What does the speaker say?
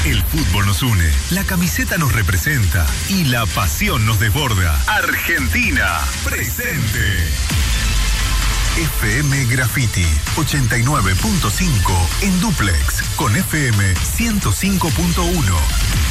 El fútbol nos une, la camiseta nos representa y la pasión nos desborda. Argentina, presente. FM Graffiti 89.5 en dúplex con FM 105.1.